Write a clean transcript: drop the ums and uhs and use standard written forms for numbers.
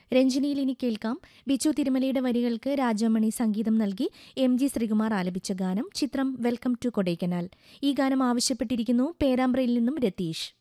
രഞ്ജിനിയിൽ ഇനി കേൾക്കാം ബിച്ചു തിരുമലയുടെ വരികൾക്ക് രാജമണി സംഗീതം നൽകി MG ശ്രീകുമാർ ആലപിച്ച ഗാനം. ചിത്രം വെൽക്കം ടു കൊടൈക്കനാൽ. ഈ ഗാനം ആവശ്യപ്പെട്ടിരിക്കുന്നു പേരാമ്പ്രയിൽ നിന്നും രതീഷ്.